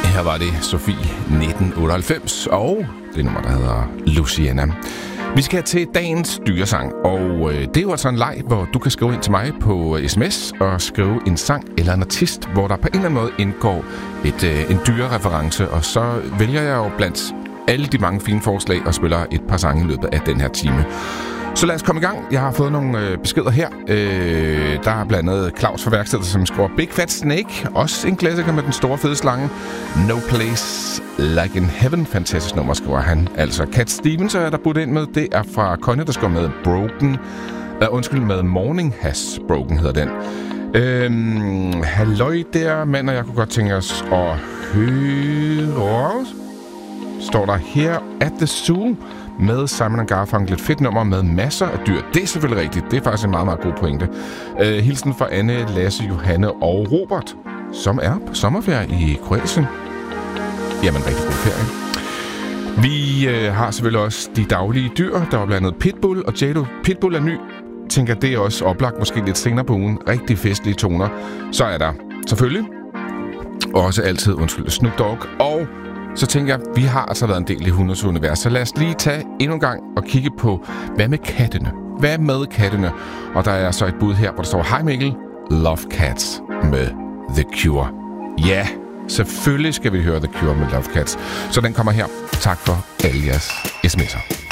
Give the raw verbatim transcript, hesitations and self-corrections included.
Her var det Sofie nitten otteoghalvfems, og det nummer, der hedder Luciana. Vi skal til dagens dyresang, og øh, det er jo altså en leg, hvor du kan skrive ind til mig på sms og skrive en sang eller en artist, hvor der på en eller anden måde indgår et, øh, en dyrereference, og så vælger jeg jo blandt alle de mange fine forslag og spiller et par sange i løbet af den her time. Så lad os komme i gang. Jeg har fået nogle øh, beskeder her. Øh, der er blandt andet Claus fra værkstedet, som skriver Big Fat Snake. Også en klassiker med den store fede slange. No Place Like in Heaven. Fantastisk nummer, skriver han. Altså Cat Stevens er der budt ind med. Det er fra Connie, der skriver med Broken. Uh, undskyld, med Morning Has Broken hedder den. Øh, halløj der, mand, og jeg kunne godt tænke os at høre. Står der her at the Zoo med Simon and Garfunkel. Et fedt nummer med masser af dyr. Det er selvfølgelig rigtigt. Det er faktisk en meget, meget god pointe. Uh, hilsen fra Anne, Lasse, Johanne og Robert, som er på sommerferie i Kroatien. Jamen, rigtig god ferie. Vi uh, har selvfølgelig også de daglige dyr. Der var blandt andet Pitbull og Jado. Pitbull er ny. Tænker, det er også oplagt måske lidt senere på ugen. Rigtig festlige toner. Så er der selvfølgelig også altid, undskyld, Snoop Dogg. Og så tænker jeg, vi har altså været en del i hundes univers, så lad os lige tage endnu en gang og kigge på, hvad med kattene? Hvad med kattene? Og der er så et bud her, hvor der står, hej Mikkel, Love Cats med The Cure. Ja, selvfølgelig skal vi høre The Cure med Love Cats. Så den kommer her. Tak for alle jeres sms'er.